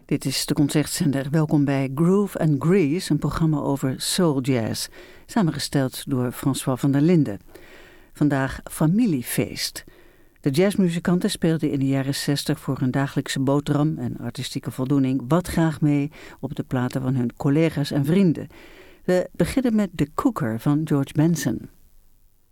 Dit is de Concertzender. Welkom bij Groove and Grease, een programma over soul jazz. Samengesteld door François van der Linden. Vandaag familiefeest. De jazzmuzikanten speelden in de jaren 60 voor hun dagelijkse boterham en artistieke voldoening wat graag mee op de platen van hun collega's en vrienden. We beginnen met The Cooker van George Benson.